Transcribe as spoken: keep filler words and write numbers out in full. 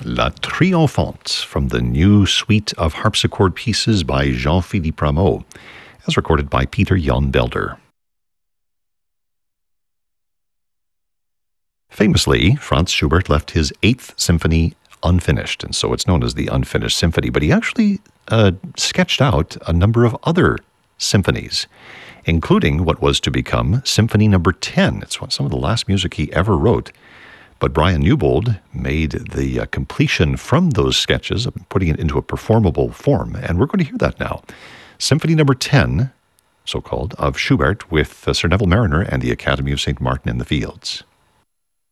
La Triomphante from the new suite of harpsichord pieces by Jean-Philippe Rameau, as recorded by Peter Jan Belder. Famously, Franz Schubert left his Eighth Symphony unfinished, and so it's known as the Unfinished Symphony, but he actually uh, sketched out a number of other symphonies, including what was to become Symphony Number ten. It's some of the last music he ever wrote. But Brian Newbold made the uh, completion from those sketches, putting it into a performable form, and we're going to hear that now. Symphony Number ten, so-called, of Schubert with uh, Sir Neville Marriner and the Academy of Saint Martin in the Fields.